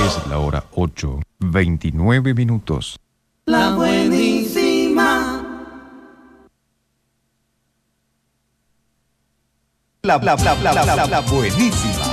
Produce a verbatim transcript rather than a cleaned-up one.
Es la hora ocho, veintinueve minutos. La buenísima. La, la, la, la, la, la, la buenísima.